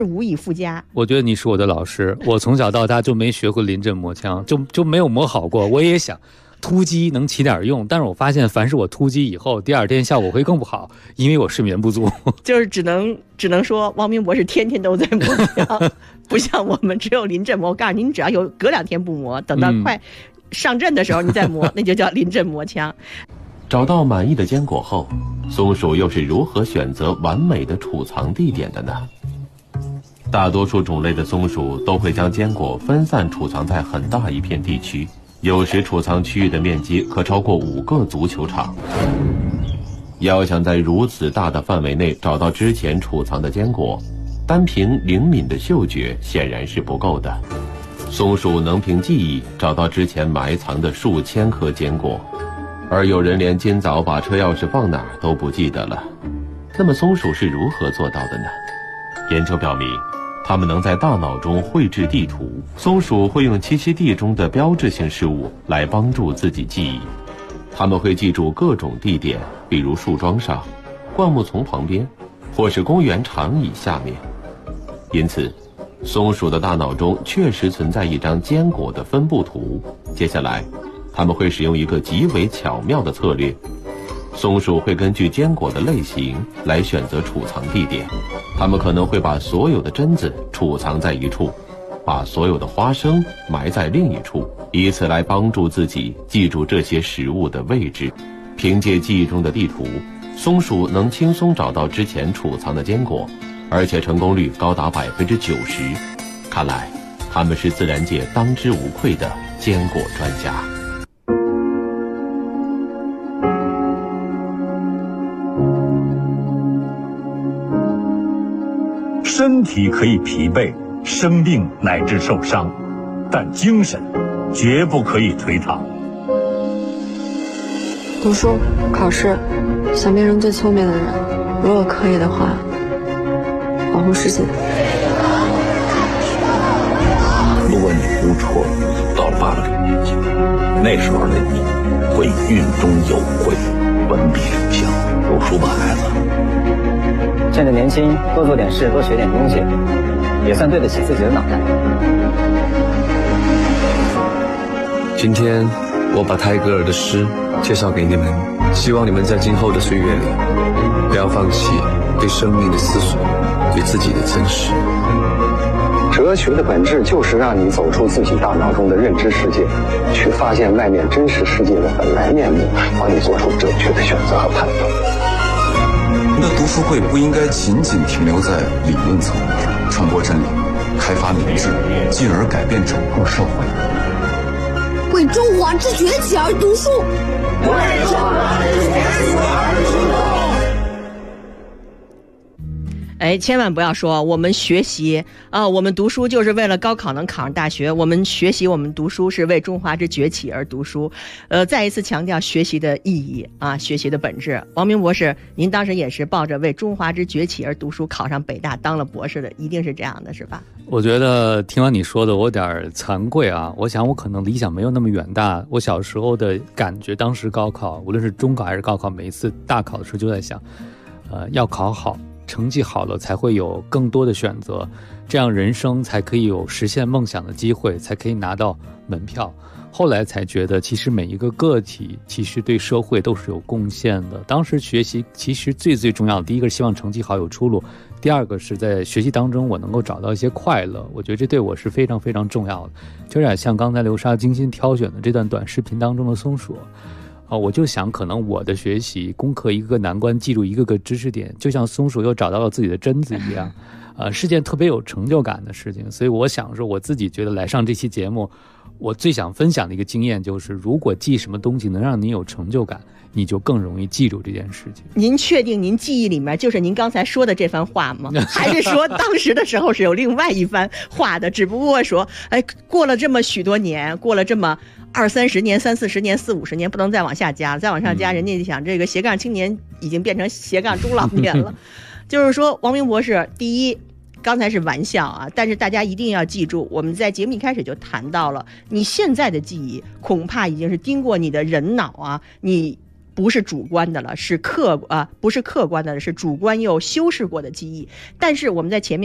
无以复加。 我觉得你是我的老师，我从小到大就没学过临阵磨枪，就没有磨好过。我也想突击能起点用，但是我发现凡是我突击以后，第二天效果会更不好，因为我睡眠不足。 就是只能说王明博士天天都在磨枪，不像我们只有临阵磨。我告诉你，你只要有隔2天不磨，等到快上阵的时候你再磨，那就叫临阵磨枪。 找到满意的坚果后，松鼠又是如何选择完美的储藏地点的呢？大多数种类的松鼠都会将坚果分散储藏在很大一片地区，有时储藏区域的面积可超过5个足球场。要想在如此大的范围内找到之前储藏的坚果，单凭灵敏的嗅觉显然是不够的。松鼠能凭记忆找到之前埋藏的数千颗坚果，而有人连今早把车钥匙放哪儿都不记得了。那么松鼠是如何做到的呢？研究表明，它们能在大脑中绘制地图。松鼠会用栖息地中的标志性事物来帮助自己记忆。它们会记住各种地点，比如树桩上、灌木丛旁边，或是公园长椅下面。因此，松鼠的大脑中确实存在一张坚果的分布图。接下来，它们会使用一个极为巧妙的策略。松鼠会根据坚果的类型来选择储藏地点。它们可能会把所有的榛子储藏在一处，把所有的花生埋在另一处，以此来帮助自己记住这些食物的位置。凭借记忆中的地图，松鼠能轻松找到之前储藏的坚果，而且成功率高达90%。看来，它们是自然界当之无愧的坚果专家。 身体可以疲惫、生病乃至受伤，但精神绝不可以颓唐。 读书、考试，想变成最聪明的人。如果可以的话，保护世界。 如果你不错，到了80个年纪，那时候的你会运中有会，文笔生香。读书吧，孩子。 趁着年轻，多做点事，多学点东西，也算对得起自己的脑袋。 今天我把泰戈尔的诗介绍给你们，希望你们在今后的岁月里，不要放弃对生命的思索，对自己的珍视。 哲学的本质就是让你走出自己大脑中的认知世界，去发现外面真实世界的本来面目，帮你做出正确的选择和判断。 我们的读书会不应该仅仅停留在理论层面，传播真理，开发明智，进而改变整个社会。 为中华之崛起而读书， 为中华之崛起而读书。 千万不要说我们学习我们读书就是为了高考能考上大学，我们学习我们读书是为中华之崛起而读书。再一次强调学习的意义学习的本质。王明博士，您当时也是抱着为中华之崛起而读书，考上北大当了博士的，一定是这样的，是吧？ 我觉得听完你说的，我有点惭愧啊。我想我可能理想没有那么远大。我小时候的感觉，当时高考，无论是中考还是高考，每一次大考的时候就在想，要考好。成绩好了才会有更多的选择，这样人生才可以有实现梦想的机会，才可以拿到门票。后来才觉得其实每一个个体其实对社会都是有贡献的。当时学习其实最重要的，第一个是希望成绩好有出路，第二个是在学习当中我能够找到一些快乐，我觉得这对我是非常非常重要的。就有点像刚才流沙精心挑选的这段短视频当中的松鼠我就想可能我的学习攻克一个个难关，记住一个个知识点，就像松鼠又找到了自己的榛子一样是件特别有成就感的事情。所以我想说，我自己觉得来上这期节目，我最想分享的一个经验就是，如果记什么东西能让你有成就感，你就更容易记住这件事情。 您确定您记忆里面就是您刚才说的这番话吗？还是说当时的时候是有另外一番话的？只不过说过了这么许多年，过了这么20-30年、30-40年、40-50年，不能再往下加了，再往上加人家就想这个斜杠青年已经变成斜杠中老年了就是说王明博士，第一刚才是玩笑但是大家一定要记住，我们在节目一开始就谈到了，你现在的记忆恐怕已经是经过你的人脑你不是主观的了，不是客观的了，是主观又修饰过的记忆。但是我们在前面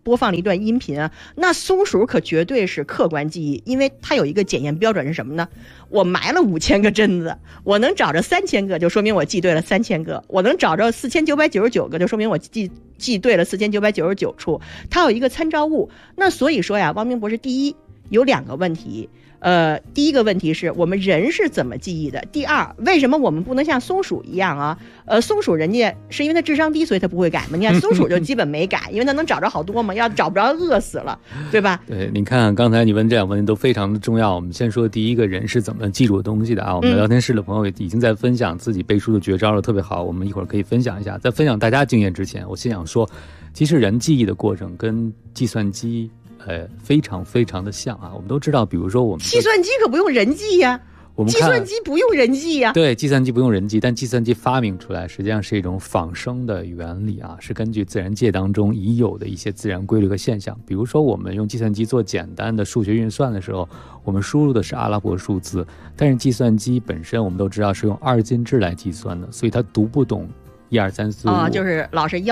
播放了一段音频啊，那松鼠可绝对是客观记忆，因为它有一个检验标准是什么呢？我埋了5000个榛子，我能找着3000个，就说明我记对了3000个；我能找着4999个，就说明我记对了4999处。它有一个参照物。那所以说呀，汪明博士，第一有2个问题。第一个问题是我们人是怎么记忆的？第二，为什么我们不能像松鼠一样啊？松鼠人家是因为它智商低，所以它不会改嘛。你看松鼠就基本没改，因为它能找着好多嘛，要找不着饿死了，对吧？ 对，你看刚才你问这2个问题都非常的重要。我们先说第一个，人是怎么记住东西的啊？我们聊天室的朋友已经在分享自己背书的绝招了，特别好。我们一会儿可以分享一下。在分享大家经验之前，我先想说，其实人记忆的过程跟计算机非常非常的像啊！我们都知道，比如说我们计算机可不用人记呀，计算机不用人记呀。 对，计算机不用人记，但计算机发明出来实际上是一种仿生的原理啊，是根据自然界当中已有的一些自然规律和现象。比如说我们用计算机做简单的数学运算的时候，我们输入的是阿拉伯数字，但是计算机本身我们都知道是用2进制来计算的，所以它读不懂1、2、3、4、5 就是老是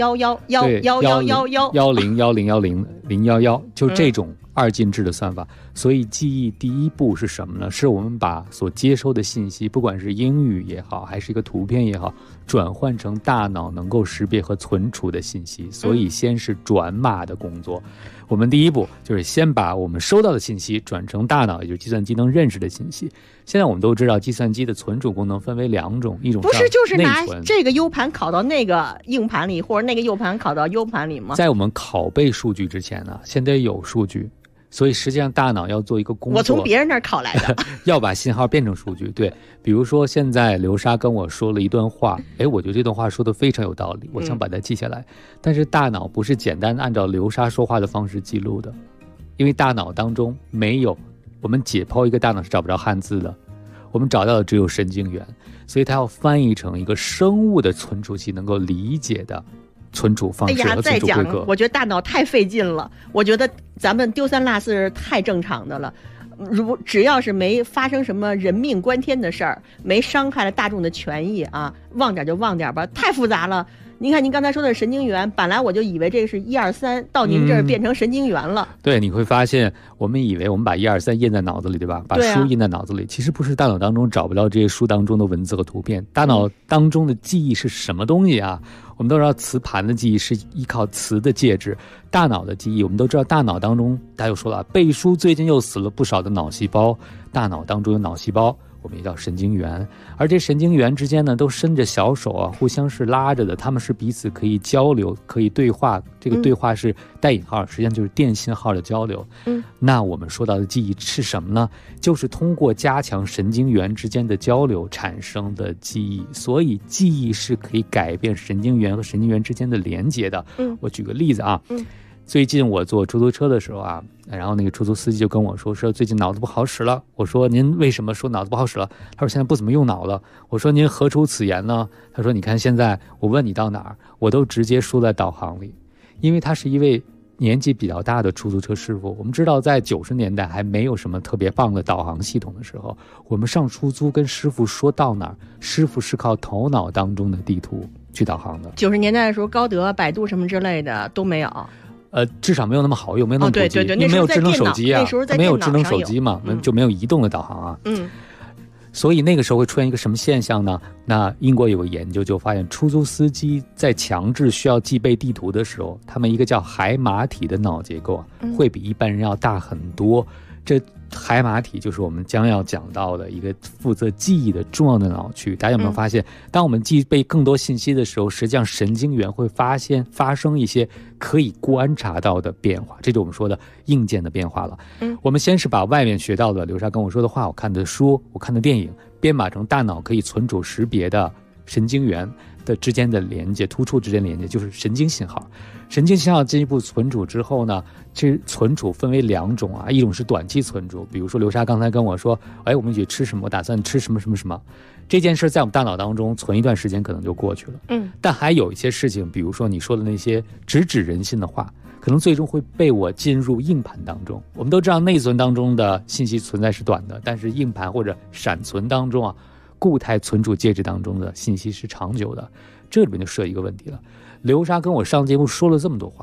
11111111010101011，就这种2进制的算法。所以记忆第一步是什么呢？是我们把所接收的信息，不管是英语也好，还是一个图片也好，转换成大脑能够识别和存储的信息。所以先是转码的工作。我们第一步就是先把我们收到的信息转成大脑，也就是计算机能认识的信息。现在我们都知道计算机的存储功能分为2种，一种不是就是拿这个 U 盘拷到那个硬盘里，或者那个 U 盘拷到 U 盘里吗？ 在我们拷贝数据之前呢，现在有数据，所以实际上大脑要做一个工作， 我从别人那儿拷来的要把信号变成数据。对，比如说现在刘莎跟我说了一段话，我觉得这段话说的非常有道理，我想把它记下来。但是大脑不是简单按照刘莎说话的方式记录的，因为大脑当中没有，我们解剖一个大脑是找不着汉字的，我们找到的只有神经元，所以它要翻译成一个生物的存储器能够理解的存储方式和存储规格。 我觉得大脑太费劲了，我觉得咱们丢三落四太正常的了。只要是没发生什么人命关天的事儿，没伤害了大众的权益啊，忘点就忘点吧，太复杂了。您看您刚才说的神经元，本来我就以为这是1、2、3，到您这儿变成神经元了。 对，你会发现我们以为我们把1、2、3印在脑子里，对吧？把书印在脑子里，其实不是，大脑当中找不到这些书当中的文字和图片。大脑当中的记忆是什么东西啊？我们都知道磁盘的记忆是依靠磁的介质，大脑的记忆我们都知道，大脑当中他又说了，背书最近又死了不少的脑细胞，大脑当中有脑细胞，我们也叫神经元，而这神经元之间呢都伸着小手啊，互相是拉着的，他们是彼此可以交流，可以对话，这个对话是带引号，实际上就是电信号的交流。那我们说到的记忆是什么呢？就是通过加强神经元之间的交流产生的记忆，所以记忆是可以改变神经元和神经元之间的连接的。我举个例子啊，最近我坐出租车的时候啊，然后那个出租司机就跟我说最近脑子不好使了。我说您为什么说脑子不好使了？他说现在不怎么用脑了。我说您何出此言呢？他说你看现在我问你到哪儿，我都直接输在导航里。因为他是一位年纪比较大的出租车师傅。我们知道在90年代还没有什么特别棒的导航系统的时候，我们上出租跟师傅说到哪儿，师傅是靠头脑当中的地图去导航的。 90年代的时候，高德、百度什么之类的都没有。 至少没有那么好用，没有那么普及，因为没有智能手机啊，没有智能手机嘛，就没有移动的导航啊。所以那个时候会出现一个什么现象呢？那英国有个研究就发现，出租司机在强制需要记背地图的时候，他们一个叫海马体的脑结构会比一般人要大很多。这海马体就是我们将要讲到的一个负责记忆的重要的脑区。大家有没有发现，当我们记背更多信息的时候，实际上神经元会发生一些可以观察到的变化，这就是我们说的硬件的变化了。我们先是把外面学到的刘莎跟我说的话，我看的书，我看的电影，编码成大脑可以存储识别的神经元的之间的连接，突触之间的连接，就是神经信号。神经信号进一步存储之后呢，这存储分为2种啊，一种是短期存储，比如说刘莎刚才跟我说，我们一起吃什么，我打算吃什么什么什么，这件事在我们大脑当中存一段时间可能就过去了。但还有一些事情，比如说你说的那些直指人心的话，可能最终会被我进入硬盘当中。我们都知道内存当中的信息存在是短的，但是硬盘或者闪存当中啊，固态存储介质当中的信息是长久的。这里面就涉及一个问题了。刘莎跟我上节目说了这么多话，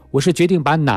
我是决定把哪